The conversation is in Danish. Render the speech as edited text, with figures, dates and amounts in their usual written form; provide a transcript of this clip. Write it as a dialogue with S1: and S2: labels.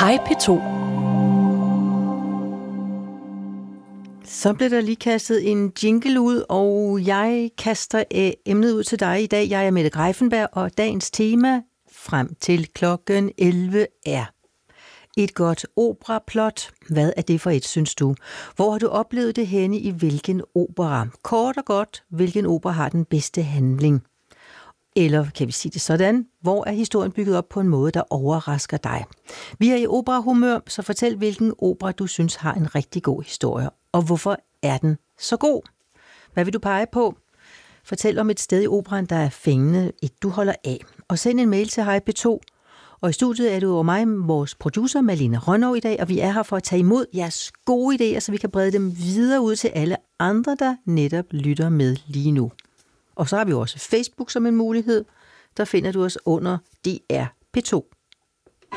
S1: Hej P2.
S2: Så blev der lige kastet en jingle ud, og jeg kaster emnet ud til dig i dag. Jeg er Mette Greiffenberg, og dagens tema frem til klokken 11 er et godt operaplot. Hvad er det for et, synes du? Hvor har du oplevet det henne i hvilken opera? Kort og godt, hvilken opera har den bedste handling? Eller kan vi sige det sådan, hvor er historien bygget op på en måde, der overrasker dig? Vi er i operahumør, så fortæl, hvilken opera du synes har en rigtig god historie, og hvorfor er den så god? Hvad vil du pege på? Fortæl om et sted i operaen, der er fængende, et du holder af. Og send en mail til Hej P2. Og i studiet er du og mig, vores producer Malene Rønnow i dag, og vi er her for at tage imod jeres gode idéer, så vi kan brede dem videre ud til alle andre, der netop lytter med lige nu. Og så har vi også Facebook som en mulighed. Der finder du os under DR P2.